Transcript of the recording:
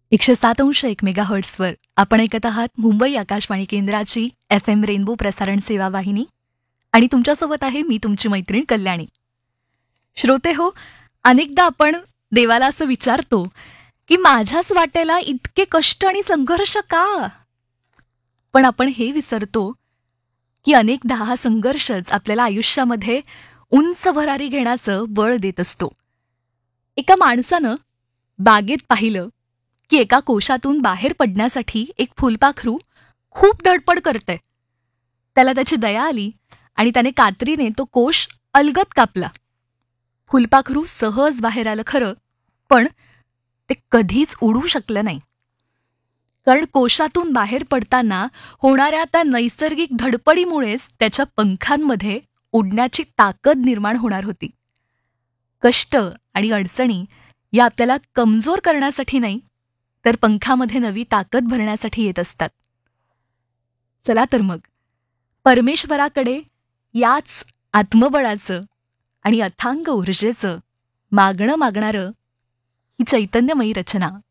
107.1 मेगाहर्ट्सवर आपण ऐकत आहात मुंबई आकाशवाणी केंद्राची FM रेनबो प्रसारण सेवा वाहिनी आणि तुमच्यासोबत आहे मी तुमची मैत्रीण कल्याणी. श्रोते हो, अनेकदा आपण देवाला असं विचारतो की माझ्याच वाटेला इतके कष्ट आणि संघर्ष का? पण आपण हे विसरतो की अनेकदा हा संघर्षच आपल्याला आयुष्यामध्ये उंच भरारी घेण्याचं बळ देत असतो. एका माणसानं बागेत पाहिलं की एका कोशातून बाहेर पडण्यासाठी एक फुलपाखरू खूप धडपड करतंय. त्याला त्याची दया आली आणि त्याने कात्रीने तो कोश अलगद कापला. फुलपाखरू सहज बाहेर आलं खरं, पण ते कधीच उडू शकलं नाही. कारण कोशातून बाहेर पडताना होणाऱ्या त्या नैसर्गिक धडपडीमुळेच त्याच्या पंखांमध्ये उडण्याची ताकद निर्माण होणार होती. कष्ट आणि अडचणी या आपल्याला कमजोर करण्यासाठी नाही, तर पंखामध्ये नवी ताकद भरण्यासाठी येत असतात. चला तर मग परमेश्वराकडे याच आत्मबळाचं आणि अथांग ऊर्जेचं मागणं मागणारं ही चैतन्यमयी रचना